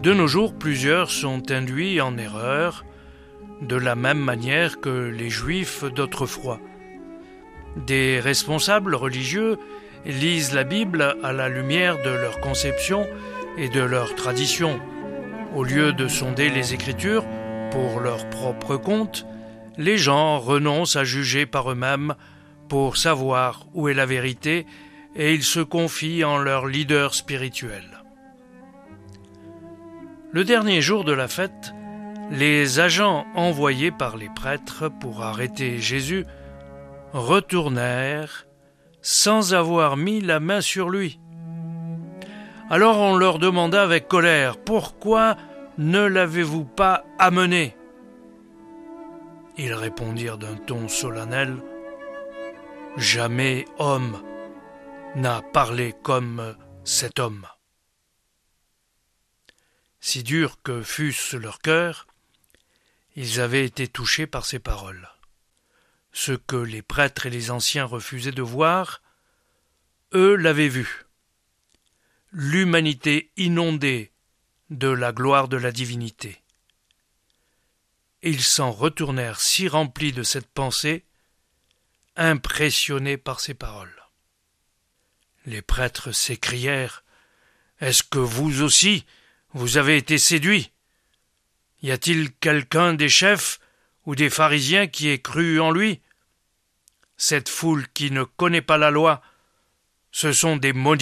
De nos jours, plusieurs sont induits en erreur, de la même manière que les Juifs d'autrefois. Des responsables religieux lisent la Bible à la lumière de leur conception et de leur tradition. Au lieu de sonder les Écritures pour leur propre compte, les gens renoncent à juger par eux-mêmes pour savoir où est la vérité et ils se confient en leur leader spirituel. Le dernier jour de la fête, les agents envoyés par les prêtres pour arrêter Jésus retournèrent sans avoir mis la main sur lui. Alors on leur demanda avec colère « Pourquoi ne l'avez-vous pas amené ?» Ils répondirent d'un ton solennel « Jamais homme n'a parlé comme cet homme. » Si dur que fussent leurs cœurs, ils avaient été touchés par ces paroles. Ce que les prêtres et les anciens refusaient de voir, eux l'avaient vu. L'humanité inondée de la gloire de la divinité. Ils s'en retournèrent si remplis de cette pensée, impressionnés par ces paroles. Les prêtres s'écrièrent « Est-ce que vous aussi, vous avez été séduits ? Y a-t-il quelqu'un des chefs ou des pharisiens qui ait cru en lui ? Cette foule qui ne connaît pas la loi, ce sont des maudits. »